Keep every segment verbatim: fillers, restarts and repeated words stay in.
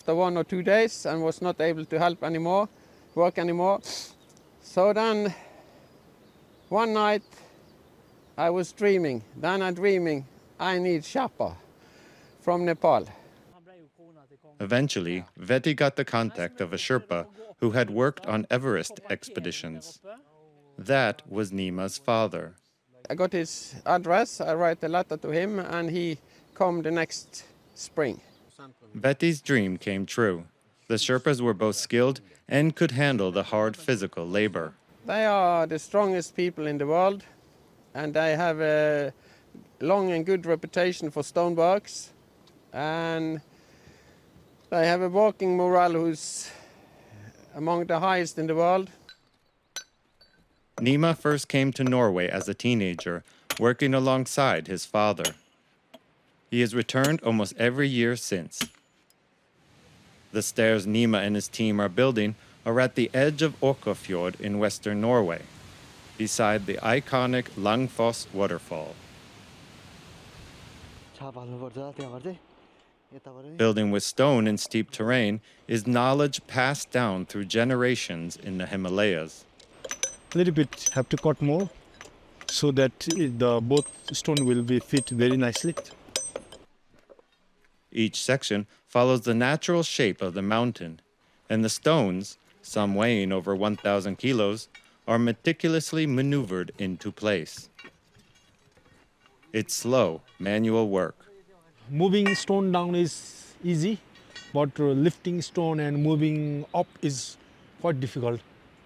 after one or two days and was not able to help anymore, work anymore. So then one night I was dreaming, then I'm dreaming I need Sherpa from Nepal. Eventually, Vetti got the contact of a Sherpa who had worked on Everest expeditions. That was Nima's father. I got his address, I write a letter to him, and he came the next spring. Vetti's dream came true. The Sherpas were both skilled and could handle the hard physical labor. They are the strongest people in the world, and they have a long and good reputation for stoneworks, and they have a working morale who's among the highest in the world. Nima first came to Norway as a teenager, working alongside his father. He has returned almost every year since. The stairs Nima and his team are building are at the edge of Åkafjord in western Norway, beside the iconic Langfoss waterfall. Building with stone in steep terrain is knowledge passed down through generations in the Himalayas. A little bit have to cut more so that the both stone will be fit very nicely. Each section follows the natural shape of the mountain, and the stones, some weighing over one thousand kilos, are meticulously maneuvered into place. It's slow, manual work. Moving stone down is easy, but uh, lifting stone and moving up is quite difficult.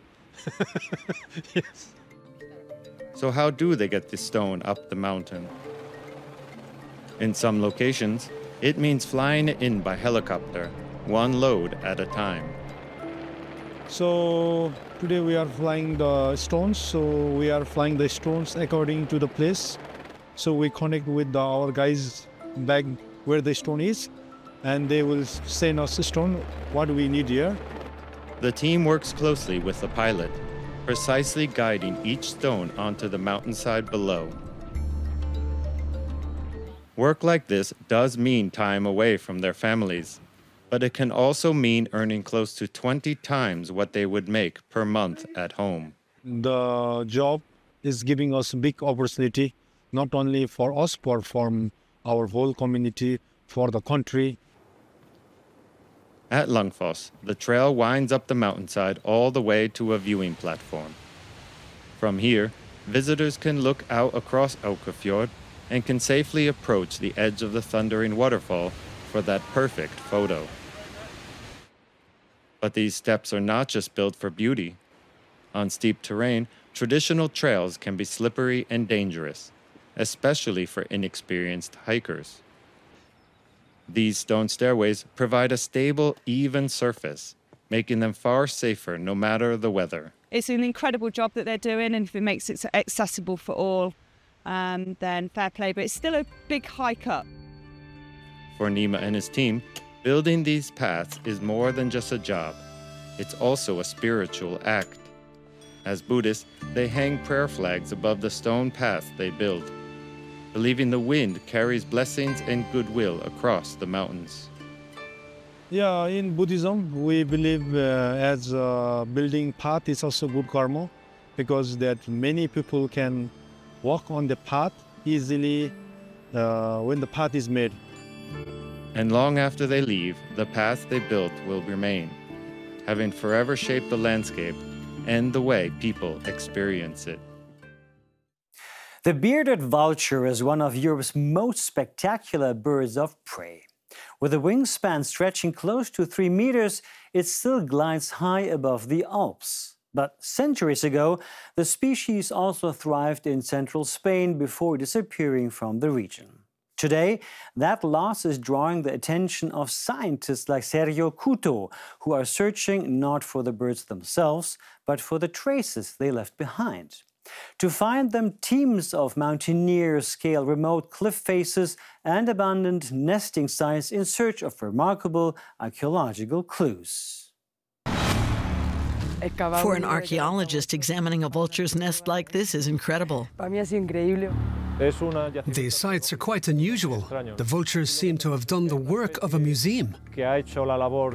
Yes. So how do they get the stone up the mountain? In some locations, it means flying it in by helicopter, one load at a time. So today we are flying the stones, so we are flying the stones according to the place. So we connect with the, our guys back where the stone is, and they will send us the stone, what we need here. The team works closely with the pilot, precisely guiding each stone onto the mountainside below. Work like this does mean time away from their families, but it can also mean earning close to twenty times what they would make per month at home. The job is giving us a big opportunity, not only for us, but for our whole community, for the country. At Langfoss, the trail winds up the mountainside all the way to a viewing platform. From here, visitors can look out across Åkafjord and can safely approach the edge of the thundering waterfall for that perfect photo. But these steps are not just built for beauty. On steep terrain, traditional trails can be slippery and dangerous, especially for inexperienced hikers. These stone stairways provide a stable, even surface, making them far safer no matter the weather. It's an incredible job that they're doing, and if it makes it accessible for all, um, then fair play, but it's still a big hike up. For Nima and his team, building these paths is more than just a job. It's also a spiritual act. As Buddhists, they hang prayer flags above the stone paths they build, believing the wind carries blessings and goodwill across the mountains. Yeah, in Buddhism, we believe uh, as a building path is also good karma, because that many people can walk on the path easily uh, when the path is made. And long after they leave, the path they built will remain, having forever shaped the landscape and the way people experience it. The bearded vulture is one of Europe's most spectacular birds of prey. With a wingspan stretching close to three meters, it still glides high above the Alps. But centuries ago, the species also thrived in central Spain before disappearing from the region. Today, that loss is drawing the attention of scientists like Sergio Couto, who are searching not for the birds themselves, but for the traces they left behind. To find them, teams of mountaineers scale remote cliff faces and abandoned nesting sites in search of remarkable archaeological clues. For an archaeologist, examining a vulture's nest like this is incredible. These sites are quite unusual. The vultures seem to have done the work of a museum.